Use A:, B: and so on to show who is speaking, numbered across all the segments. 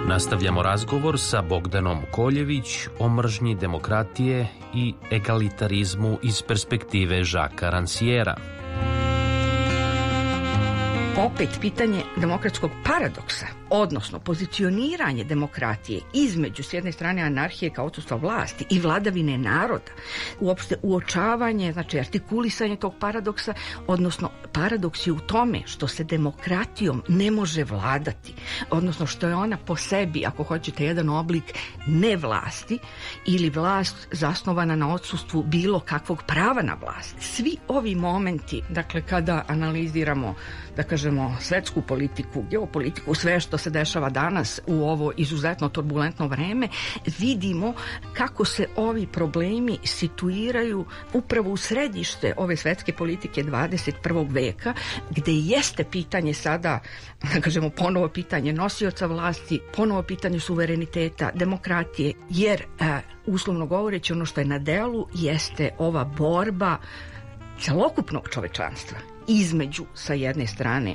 A: Nastavljamo razgovor sa Bogdanom Koljević o mržnji demokratije i egalitarizmu iz perspektive Žaka Rancièra.
B: Opet pitanje demokratskog paradoksa, odnosno pozicioniranje demokratije između s jedne strane anarhije kao odsustva vlasti i vladavine naroda, uopšte uočavanje, znači artikulisanje tog paradoksa, odnosno paradoks je u tome što se demokratijom ne može vladati, odnosno što je ona po sebi, ako hoćete, jedan oblik nevlasti ili vlast zasnovana na odsustvu bilo kakvog prava na vlast. Svi ovi momenti, dakle kada analiziramo, da kažemo, svetsku politiku, geopolitiku, sve što se dešava danas u ovo izuzetno turbulentno vreme, vidimo kako se ovi problemi situiraju upravo u središte ove svetske politike 21. veka, gde jeste pitanje sada, da kažemo, ponovo pitanje nosioca vlasti, ponovo pitanje suvereniteta, demokratije, jer uslovno govoreći ono što je na delu jeste ova borba celokupnog čovečanstva između, sa jedne strane,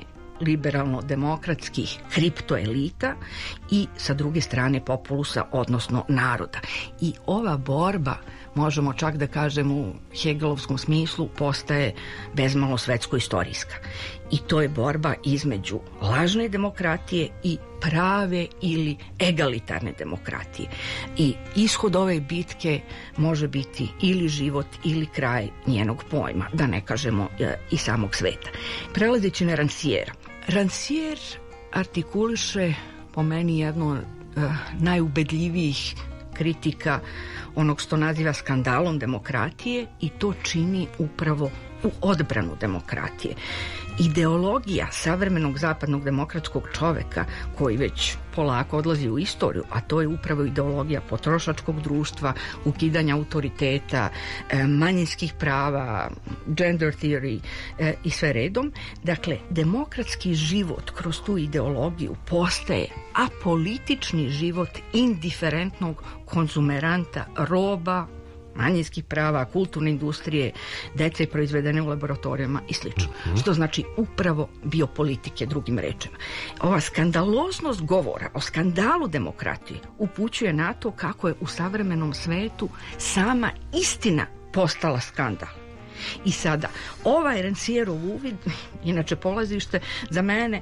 B: liberalno-demokratskih kriptoelita i sa druge strane populusa, odnosno naroda. I ova borba, možemo čak da kažemo u Hegelovskom smislu, postaje bezmalo svetsko-istorijska. I to je borba između lažne demokratije i prave ili egalitarne demokratije. I ishod ove bitke može biti ili život ili kraj njenog pojma, da ne kažemo i samog sveta. Prelazeći na Rancièra. Rancière artikuliše po meni jedno najubedljivijih kritika onog što naziva skandalom demokratije i to čini upravo u odbranu demokratije. Ideologija savremenog zapadnog demokratskog čoveka, koji već polako odlazi u istoriju, a to je upravo ideologija potrošačkog društva, ukidanja autoriteta, manjinskih prava, gender theory i sve redom. Dakle, demokratski život kroz tu ideologiju postaje apolitični život indiferentnog konzumeranta roba, manjinskih prava, kulturne industrije, dece proizvedene u laboratorijama i sl. Što znači upravo biopolitike, drugim rečima. Ova skandaloznost govora o skandalu demokratije upućuje na to kako je u savremenom svetu sama istina postala skandal. I sada, ovaj Rancièrov uvid, inače polazište za mene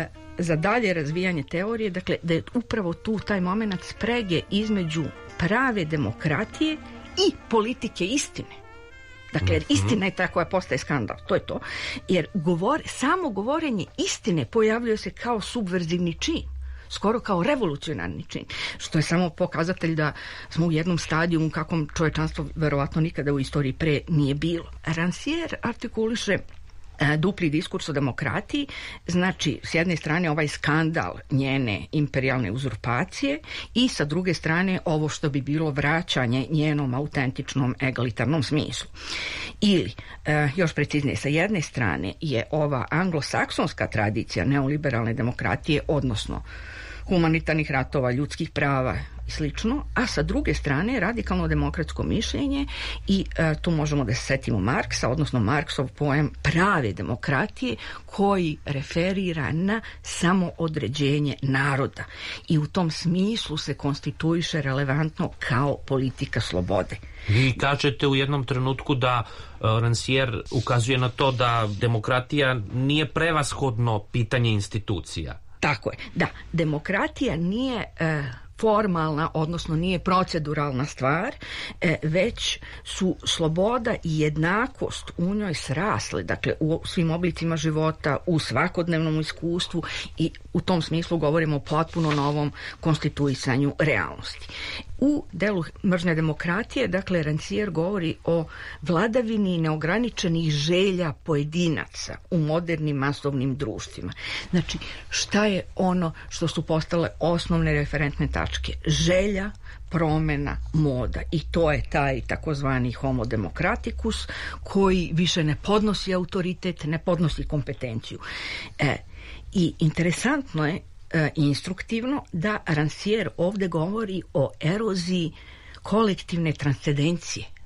B: za dalje razvijanje teorije, dakle da je upravo tu taj moment sprege između prave demokratije i politike istine. Dakle, jer istina je ta koja postaje skandal, to je to. Jer samo govorenje istine pojavljuje se kao subverzivni čin, skoro kao revolucionarni čin, što je samo pokazatelj da smo u jednom stadiju u kakvom čovečanstvo verovatno nikada u istoriji pre nije bilo. Rancière artikuliše dupli diskurs o demokratiji, znači s jedne strane ovaj skandal njene imperijalne uzurpacije i sa druge strane ovo što bi bilo vraćanje njenom autentičnom egalitarnom smislu. Ili, još preciznije, sa jedne strane je ova anglosaksonska tradicija neoliberalne demokratije, odnosno humanitarnih ratova, ljudskih prava i slično, a sa druge strane radikalno demokratsko mišljenje i tu možemo da se setimo Marksa, odnosno Marksov pojam prave demokratije koji referira na samoodređenje naroda i u tom smislu se konstituiše relevantno kao politika slobode.
A: Vi kažete u jednom trenutku da Rancière ukazuje na to da demokratija nije prevashodno pitanje institucija.
B: Tako je, da, demokratija nije formalna, odnosno nije proceduralna stvar, već su sloboda i jednakost u njoj srasle, dakle u svim oblicima života, u svakodnevnom iskustvu i u tom smislu govorimo o potpuno novom konstituisanju realnosti. U delu mržnje demokratije, dakle, Rancière govori o vladavini neograničenih želja pojedinaca u modernim masovnim društvima. Znači, šta je ono što su postale osnovne referentne tačke? Želja, promena, moda. I to je taj takozvani homo democraticus koji više ne podnosi autoritet, ne podnosi kompetenciju. I interesantno je i instruktivno da Rancière ovde govori o eroziji kolektivne transcendencije.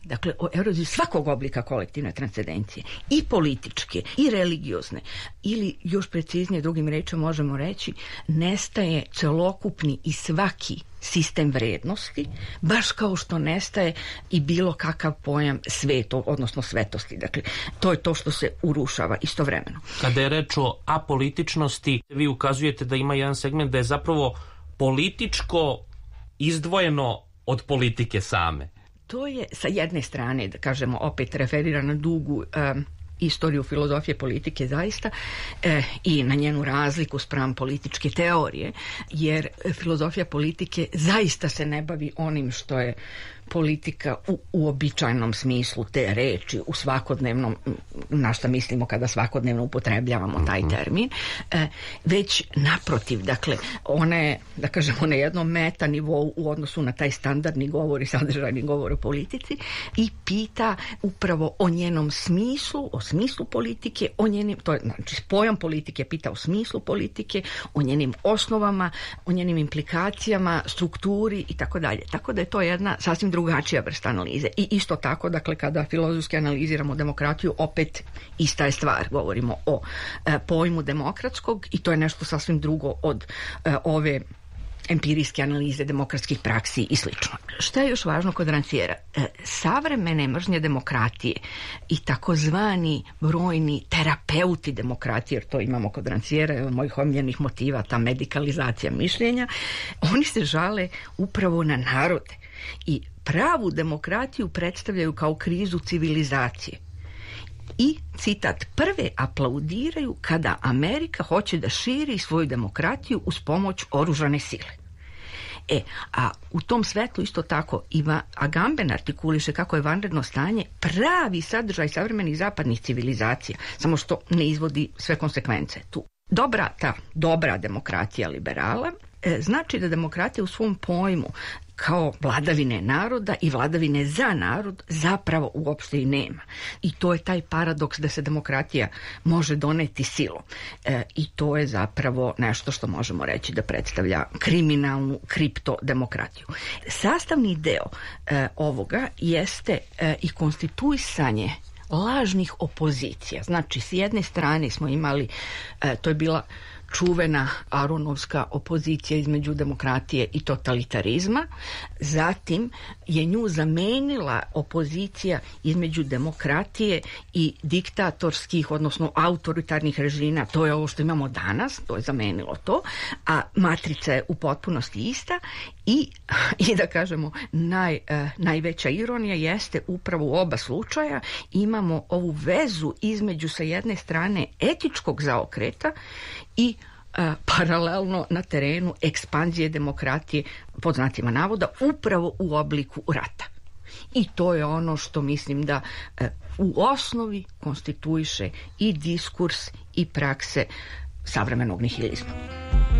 B: dakle o eroziji svakog oblika kolektivne transcendencije, i političke, i religiozne, ili još preciznije drugim rečima možemo reći, nestaje celokupni i svaki sistem vrednosti, baš kao što nestaje i bilo kakav pojam sveta, odnosno svetosti. Dakle, to je to što se urušava istovremeno.
A: Kada je reč o apolitičnosti, vi ukazujete da ima jedan segment da je zapravo političko izdvojeno od politike same.
B: To je sa jedne strane, da kažemo, opet referira na dugu istoriju filozofije politike zaista i na njenu razliku spram političke teorije, jer filozofija politike zaista se ne bavi onim što je politika u uobičajenom smislu te reči, u svakodnevnom, na šta mislimo kada svakodnevno upotrebljavamo taj termin, već naprotiv, dakle, ona je, da kažemo, na jednom meta nivou u odnosu na taj standardni govor i sadržajni govor o politici i pita upravo o njenom smislu, o smislu politike, o njenim, to je, znači, pojam politike pita o smislu politike, o njenim osnovama, o njenim implikacijama, strukturi i tako dalje. Tako da je to jedna sasvim drugačija vrsta analize. I isto tako, dakle, kada filozofski analiziramo demokratiju, opet ista je stvar. Govorimo o pojmu demokratskog i to je nešto sasvim drugo od ove empirijske analize demokratskih praksi i slično. Šta je još važno kod Ranciera? Savremene mržnje demokratije i takozvani brojni terapeuti demokratije, jer to imamo kod Ranciera, od mojih omiljenih motiva, ta medikalizacija mišljenja, oni se žale upravo na narode i pravu demokratiju predstavljaju kao krizu civilizacije. I, citat, prve aplaudiraju kada Amerika hoće da širi svoju demokratiju uz pomoć oružane sile. A u tom svetlu isto tako Agamben artikuliše kako je vanredno stanje pravi sadržaj savremenih zapadnih civilizacija, samo što ne izvodi sve konsekvence tu. Dobra demokratija liberala znači da demokratija u svom pojmu kao vladavine naroda i vladavine za narod zapravo uopšte i nema. I to je taj paradoks da se demokratija može doneti silom. I to je zapravo nešto što možemo reći da predstavlja kriminalnu kriptodemokratiju. Sastavni deo ovoga jeste i konstituisanje lažnih opozicija. Znači, s jedne strane smo imali, to je bila čuvena Aronovska opozicija između demokratije i totalitarizma. Zatim je nju zamenila opozicija između demokratije i diktatorskih, odnosno autoritarnih režima. To je ovo što imamo danas, to je zamenilo to, a matrica je u potpunosti ista i da kažemo najveća ironija jeste upravo u oba slučaja imamo ovu vezu između sa jedne strane etičkog zaokreta i paralelno na terenu ekspanzije demokratije pod znacima navoda upravo u obliku rata. I to je ono što mislim da u osnovi konstituiše i diskurs i prakse savremenog nihilizma.